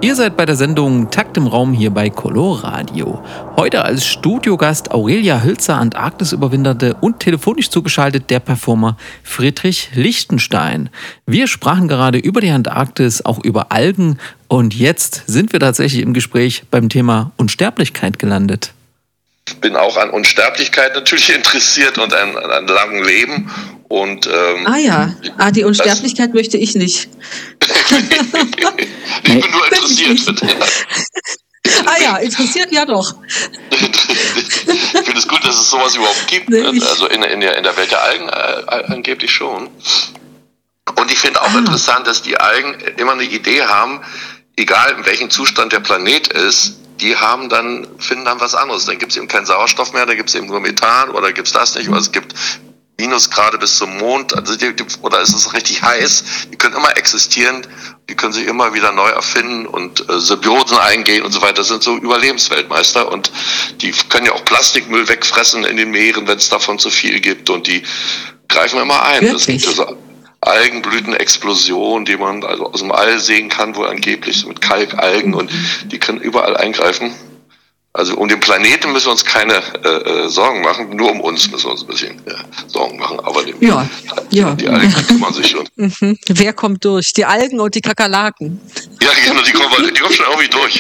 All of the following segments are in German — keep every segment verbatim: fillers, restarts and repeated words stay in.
Ihr seid bei der Sendung Takt im Raum hier bei Coloradio. Heute als Studiogast Aurelia Hülzer, Antarktis-Überwinterte, und telefonisch zugeschaltet der Performer Friedrich Lichtenstein. Wir sprachen gerade über die Antarktis, auch über Algen, und jetzt sind wir tatsächlich im Gespräch beim Thema Unsterblichkeit gelandet. Ich bin auch an Unsterblichkeit natürlich interessiert und an, an einem langen Leben. Und, ähm, ah ja, ah, die Unsterblichkeit das, möchte ich nicht. Ich bin nur interessiert. Ah ja, interessiert ja doch. Ich finde es gut, dass es sowas überhaupt gibt. Nee, also in, in, der, in der Welt der Algen äh, angeblich schon. Und ich finde auch ah. interessant, dass die Algen immer eine Idee haben, egal in welchem Zustand der Planet ist, die haben dann, finden dann was anderes. Dann gibt es eben keinen Sauerstoff mehr, da gibt es eben nur Methan oder gibt es das nicht, oder es gibt Minusgrade bis zum Mond, also die, die, oder ist es richtig heiß. Die können immer existieren, die können sich immer wieder neu erfinden und äh, Symbiosen eingehen und so weiter. Das sind so Überlebensweltmeister, und die können ja auch Plastikmüll wegfressen in den Meeren, wenn es davon zu viel gibt, und die greifen immer ein. Es gibt also Algenblütenexplosion, die man also aus dem All sehen kann, wo angeblich so mit Kalkalgen, und die können überall eingreifen. Also um den Planeten müssen wir uns keine äh, Sorgen machen, nur um uns müssen wir uns ein bisschen ja, Sorgen machen. Aber dem, ja, die, ja. die Algen kümmern sich schon. Mhm. Wer kommt durch? Die Algen und die Kakerlaken. Ja, genau, die kommen, die kommen schon irgendwie durch.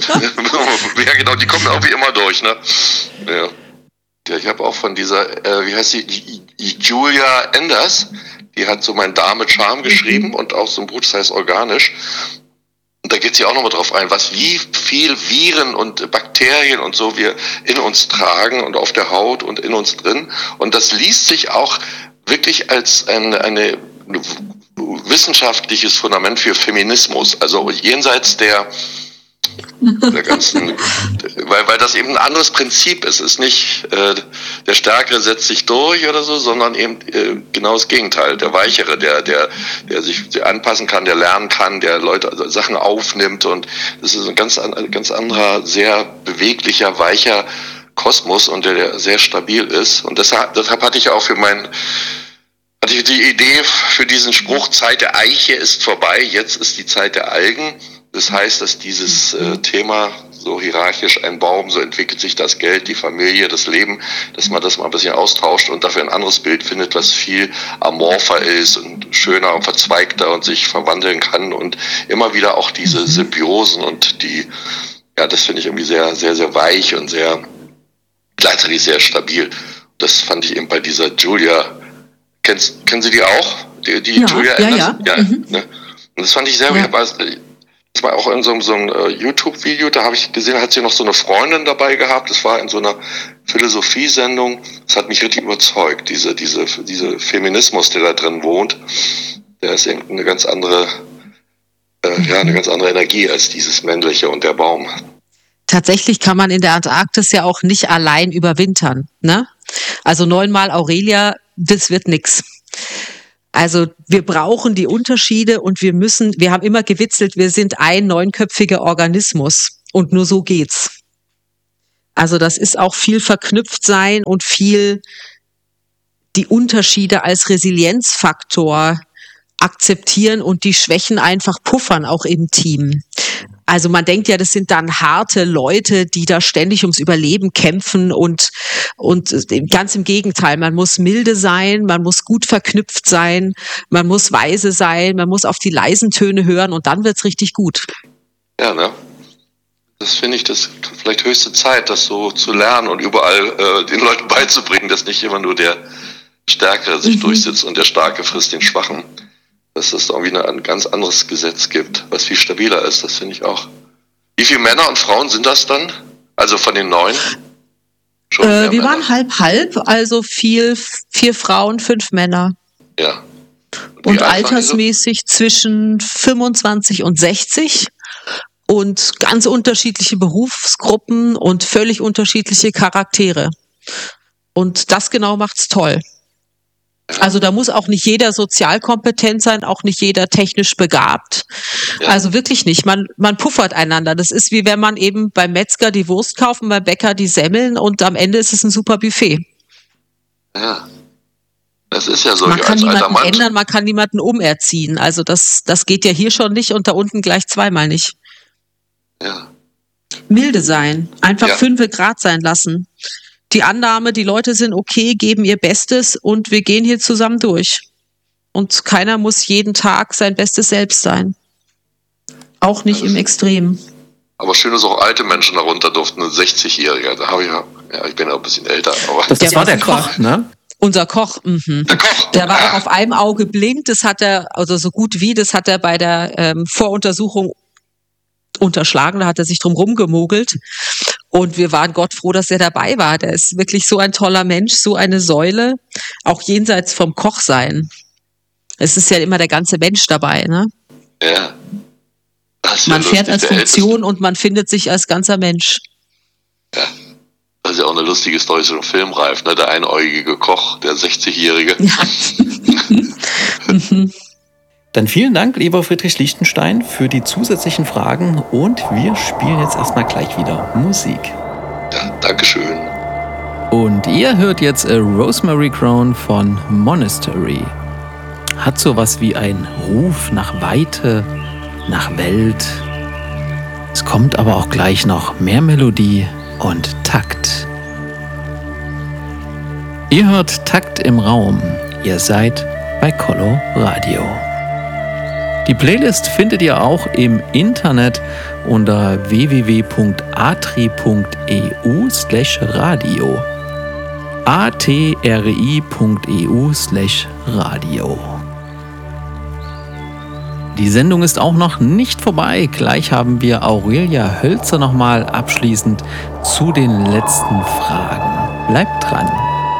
Ja, genau, die kommen irgendwie immer durch. Ne? Ja. Ja, ich habe auch von dieser, äh, wie heißt sie, Julia Enders, die hat so Mein Darm mit Charme geschrieben, mhm. und auch so ein Buch, das heißt Organisch. Und da geht sie auch nochmal drauf ein, was wie viel Viren und Bakterien und so wir in uns tragen und auf der Haut und in uns drin. Und das liest sich auch wirklich als eine, eine wissenschaftliches Fundament für Feminismus. Also jenseits der, der ganzen, weil, weil das eben ein anderes Prinzip ist. Es ist nicht, äh, der Stärkere setzt sich durch oder so, sondern eben äh, genau das Gegenteil. Der Weichere, der, der, der sich anpassen kann, der lernen kann, der Leute, also Sachen aufnimmt, und das ist ein ganz, ein ganz anderer, sehr beweglicher, weicher Kosmos, und der, der sehr stabil ist. Und deshalb, deshalb hatte ich auch für mein, hatte ich die Idee für diesen Spruch, Zeit der Eiche ist vorbei, jetzt ist die Zeit der Algen. Das heißt, dass dieses äh, Thema so hierarchisch, ein Baum, so entwickelt sich das Geld, die Familie, das Leben, dass man das mal ein bisschen austauscht und dafür ein anderes Bild findet, was viel amorpher ist und schöner und verzweigter und sich verwandeln kann, und immer wieder auch diese Symbiosen und die, ja, das finde ich irgendwie sehr, sehr, sehr weich und sehr, gleichzeitig sehr stabil. Das fand ich eben bei dieser Julia. Kennst, kennen Sie die auch? Die, die ja, Julia ja, Enders? ja. ja Mhm. Ne? Und das fand ich sehr, ja. Das war auch in so, so einem uh, YouTube-Video, da habe ich gesehen, hat sie noch so eine Freundin dabei gehabt. Das war in so einer Philosophiesendung. Das hat mich richtig überzeugt, diese, diese, diese Feminismus, der da drin wohnt. Der ist eben eine ganz andere, äh, ja, eine ganz andere Energie als dieses Männliche und der Baum. Tatsächlich kann man in der Antarktis ja auch nicht allein überwintern, ne? Also neunmal Aurelia, das wird nix. Also wir brauchen die Unterschiede, und wir müssen, wir haben immer gewitzelt, wir sind ein neunköpfiger Organismus, und nur so geht's. Also das ist auch viel verknüpft sein und viel die Unterschiede als Resilienzfaktor akzeptieren und die Schwächen einfach puffern, auch im Team. Also man denkt ja, das sind dann harte Leute, die da ständig ums Überleben kämpfen, und, und ganz im Gegenteil, man muss milde sein, man muss gut verknüpft sein, man muss weise sein, man muss auf die leisen Töne hören, und dann wird's richtig gut. Ja, ne? Das finde ich, das vielleicht höchste Zeit, das so zu lernen und überall äh, den Leuten beizubringen, dass nicht immer nur der Stärkere sich mhm. durchsetzt und der Starke frisst den Schwachen. Dass es irgendwie ein ganz anderes Gesetz gibt, was viel stabiler ist, das finde ich auch. Wie viele Männer und Frauen sind das dann? Also von den neun? Schon äh, wir Männer. Waren halb halb, also viel, vier Frauen, fünf Männer. Ja. Und, und altersmäßig zwischen fünfundzwanzig und sechzig, und ganz unterschiedliche Berufsgruppen und völlig unterschiedliche Charaktere. Und das genau macht's toll. Also da muss auch nicht jeder sozial kompetent sein, auch nicht jeder technisch begabt. Ja. Also wirklich nicht. Man, man puffert einander. Das ist wie wenn man eben beim Metzger die Wurst kauft und beim Bäcker die Semmeln, und am Ende ist es ein super Buffet. Ja, das ist ja so. Man kann als niemanden Mann. ändern, man kann niemanden umerziehen. Also das, das geht ja hier schon nicht und da unten gleich zweimal nicht. Ja. Milde sein, einfach Ja. fünfe Grad sein lassen. Die Annahme, die Leute sind okay, geben ihr Bestes und wir gehen hier zusammen durch. Und keiner muss jeden Tag sein bestes Selbst sein. Auch nicht im Extrem. Aber schön, dass auch alte Menschen darunter durften, ein sechzig-Jähriger. Da habe ich ja, ja, ich bin ja ein bisschen älter, aber. Das, das Der war war der super. Koch, ne? Unser Koch, mhm. Der Koch! Der war auch auf einem Auge blind, das hat er, also so gut wie, das hat er bei der ähm, Voruntersuchung unterschlagen, da hat er sich drum rumgemogelt. Und wir waren Gott froh, dass er dabei war. Der ist wirklich so ein toller Mensch, so eine Säule, auch jenseits vom Kochsein. Es ist ja immer der ganze Mensch dabei, ne? Ja. Das ist ja Man fährt lustig, als der Funktion Älteste. und man findet sich als ganzer Mensch. Ja. Das ist ja auch eine lustige Story, so ein Filmreif, ne? Der einäugige Koch, der sechzig-Jährige. Ja. Mhm. Dann vielen Dank, lieber Friedrich Lichtenstein, für die zusätzlichen Fragen und wir spielen jetzt erstmal gleich wieder Musik. Ja, Dankeschön. Und ihr hört jetzt A Rosemary Crown von Monastery. Hat sowas wie ein Ruf nach Weite, nach Welt. Es kommt aber auch gleich noch mehr Melodie und Takt. Ihr hört Takt im Raum. Ihr seid bei Colo Radio. Die Playlist findet ihr auch im Internet unter w w w punkt atri punkt e u slash radio. atri punkt e u slash radio. Die Sendung ist auch noch nicht vorbei. Gleich haben wir Aurelia Hölzer nochmal abschließend zu den letzten Fragen. Bleibt dran.